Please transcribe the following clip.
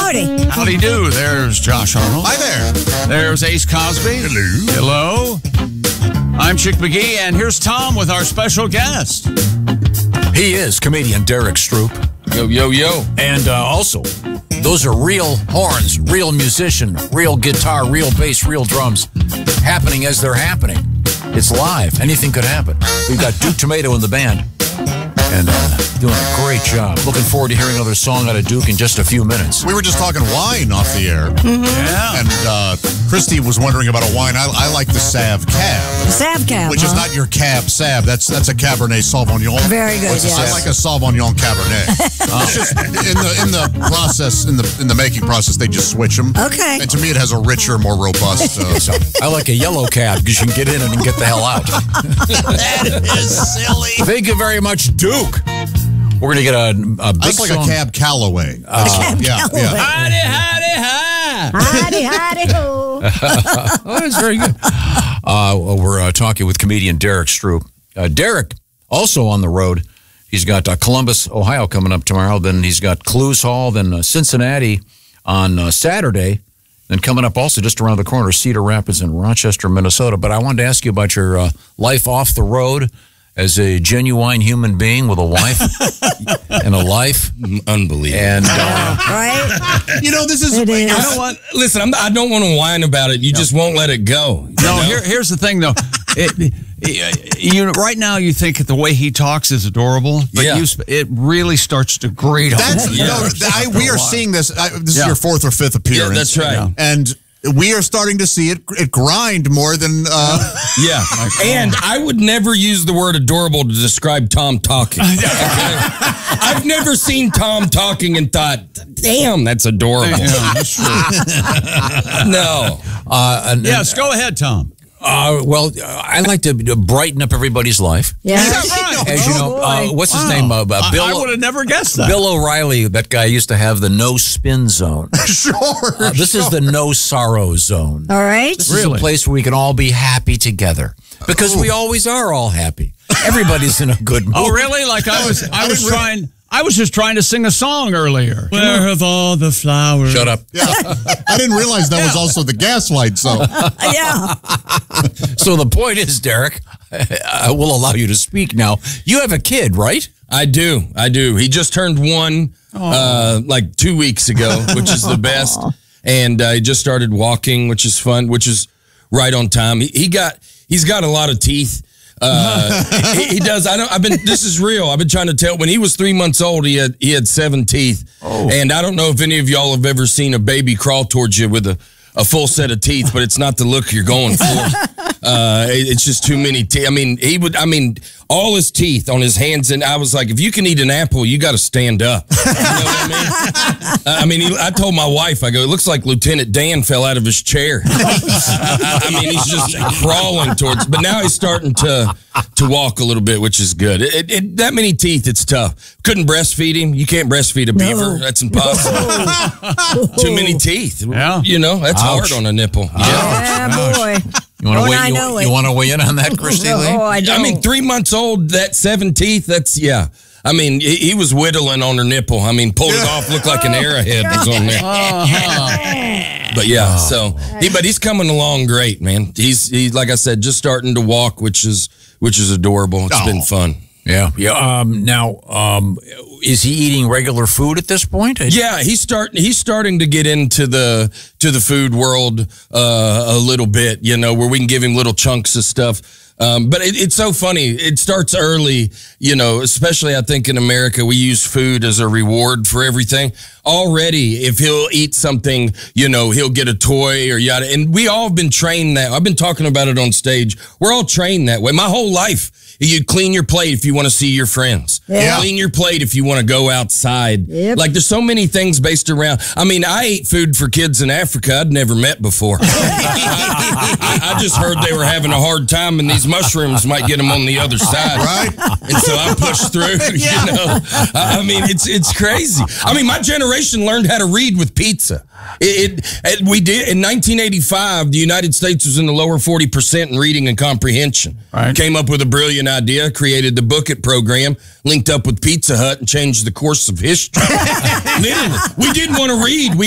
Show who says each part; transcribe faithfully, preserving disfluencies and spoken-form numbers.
Speaker 1: Howdy.
Speaker 2: Howdy do. There's Josh Arnold.
Speaker 3: Hi there.
Speaker 2: There's Ace Cosby.
Speaker 3: Hello.
Speaker 2: Hello. I'm Chick McGee, and here's Tom with our special guest.
Speaker 4: He is comedian Derek Stroop.
Speaker 5: Yo, yo, yo.
Speaker 4: And uh, also, those are real horns, real musician, real guitar, real bass, real drums, happening as they're happening. It's live. Anything could happen. We've got Duke Tomato in the band. And uh, doing a great job. Looking forward to hearing another song out of Duke in just a few minutes.
Speaker 3: We were just talking wine off the air.
Speaker 1: Mm-hmm.
Speaker 2: Yeah.
Speaker 3: And uh, Christy was wondering about a wine. I, I like the Sav Cab.
Speaker 1: The Sav Cab,
Speaker 3: Which
Speaker 1: huh?
Speaker 3: is not your Cab Sav. That's that's a Cabernet Sauvignon.
Speaker 1: Very good,
Speaker 3: What's a-
Speaker 1: yes.
Speaker 3: I like a Sauvignon Cabernet. It's just in the in the process, in the in the making process, they just switch them.
Speaker 1: Okay.
Speaker 3: And to me, it has a richer, more robust. Uh,
Speaker 4: So, I like a yellow cab because you can get in it and get the hell out.
Speaker 3: that is silly.
Speaker 4: Thank you very much, Duke. We're going to get a, a big
Speaker 3: That's like
Speaker 4: song.
Speaker 3: a Cab Callaway.
Speaker 1: The Cab
Speaker 3: yeah,
Speaker 1: Callaway.
Speaker 3: yeah.
Speaker 5: Howdy, howdy, hi.
Speaker 1: Howdy, howdy, ho.
Speaker 4: Oh, that's very good. Uh, well, we're uh, talking with comedian Derek Stroop. Uh, Derek, also on the road. He's got uh, Columbus, Ohio coming up tomorrow. Then he's got Clues Hall. Then uh, Cincinnati on uh, Saturday. Then coming up also just around the corner, Cedar Rapids and Rochester, Minnesota. But I wanted to ask you about your uh, life off the road as a genuine human being with a wife and a life.
Speaker 5: Unbelievable.
Speaker 4: And uh,
Speaker 1: Right?
Speaker 3: You know, this is.
Speaker 1: It is.
Speaker 5: I don't want, listen, I'm, I don't want to whine about it. You just won't let it go. You
Speaker 2: No,
Speaker 5: know?
Speaker 2: here, here's the thing, though. It, it, you know, right now, you think the way he talks is adorable, but
Speaker 5: Yeah.
Speaker 2: you, it really starts to grate on
Speaker 3: That's
Speaker 2: you.
Speaker 3: no. I, we are seeing this. I, this
Speaker 2: Yeah.
Speaker 3: is your fourth or fifth appearance.
Speaker 5: Yeah, that's right.
Speaker 3: And we are starting to see it, it grind more than. Uh,
Speaker 5: Yeah. And I would never use the word adorable to describe Tom talking. Okay? I've never seen Tom talking and thought, damn, that's adorable.
Speaker 2: Yeah, that's true.
Speaker 5: No.
Speaker 4: uh, and-
Speaker 2: Yes, go ahead, Tom.
Speaker 4: Uh, well, I like to to brighten up everybody's life.
Speaker 1: Yeah.
Speaker 4: As you know, uh, what's his name? Uh, uh, Bill,
Speaker 2: I, I would have never guessed that.
Speaker 4: Bill O'Reilly, that guy used to have the no spin zone.
Speaker 3: sure.
Speaker 4: Uh, this is the no sorrow zone.
Speaker 1: All right.
Speaker 4: This is
Speaker 2: Really?
Speaker 4: a place where we can all be happy together. Because we always are all happy. Everybody's in a good mood.
Speaker 2: Oh, really? Like I was, I
Speaker 3: I
Speaker 2: was
Speaker 3: didn't re-
Speaker 2: trying. I was just trying to sing a song earlier. Where have all the flowers?
Speaker 4: Shut up.
Speaker 3: Yeah. I didn't realize that was also the gaslight zone.
Speaker 1: Yeah.
Speaker 4: So the point is, Derek, I will allow you to speak now. You have a kid, right?
Speaker 5: I do. I do. He just turned one uh, like two weeks ago, which is the best. And uh, he just started walking, which is fun, which is right on time. He, he got, he's got a lot of teeth. Uh, he, he does. I don't. I've been. This is real. I've been trying to tell. When he was three months old, he had he had seven teeth.
Speaker 4: Oh.
Speaker 5: And I don't know if any of y'all have ever seen a baby crawl towards you with a, a full set of teeth, but it's not the look you're going for. Uh, it, it's just too many teeth. I mean, he would. I mean, all his teeth on his hands, and I was like, if you can eat an apple, you got to stand up. You know what I mean? I mean, he, I told my wife, I go, it looks like Lieutenant Dan fell out of his chair. I, I mean, he's just crawling towards. But now he's starting to to walk a little bit, which is good. It, it, that many teeth, it's tough. Couldn't breastfeed him. You can't breastfeed a beaver. That's impossible. Too many teeth.
Speaker 2: Yeah.
Speaker 5: You know, that's
Speaker 4: Ouch.
Speaker 5: hard on a nipple. Yeah.
Speaker 1: Yeah, boy.
Speaker 4: You want
Speaker 1: Oh,
Speaker 4: to
Speaker 1: I
Speaker 4: weigh,
Speaker 1: know
Speaker 4: you,
Speaker 1: it.
Speaker 4: you want to weigh in on that, Christy Lee?
Speaker 1: Oh, I don't.
Speaker 5: I mean, three months old, that seven teeth, that's, yeah. I mean, he, he was whittling on her nipple. I mean, pulled it off, looked like an arrowhead was on there. But yeah, so, he, but he's coming along great, man. He's, he, like I said, just starting to walk, which is, which is adorable. It's
Speaker 3: Oh.
Speaker 5: been fun.
Speaker 4: Yeah. Yeah. Um, now, um, is he eating regular food at this point?
Speaker 5: Yeah, he's starting. He's starting to get into the to the food world uh, a little bit. You know, where we can give him little chunks of stuff. Um, but it, it's so funny. It starts early. You know, especially I think in America we use food as a reward for everything. Already, if he'll eat something, you know, he'll get a toy or yada. And we all have been trained that. I've been talking about it on stage. We're all trained that way. My whole life. You clean your plate if you want to see your friends.
Speaker 1: Yeah.
Speaker 5: Clean your plate if you want to go outside.
Speaker 1: Yep.
Speaker 5: Like there's so many things based around. I mean, I ate food for kids in Africa I'd never met before. I, I just heard they were having a hard time and these mushrooms might get them on the other side.
Speaker 3: Right?
Speaker 5: And so I pushed through, you know. I, I mean, it's it's crazy. I mean, my generation learned how to read with pizza. It, it, it we did in nineteen eighty-five. The United States was in the lower forty percent in reading and comprehension.
Speaker 2: Right.
Speaker 5: Came up with a brilliant idea, created the Book It program, linked up with Pizza Hut, and changed the course of history. Literally, we didn't want to read. We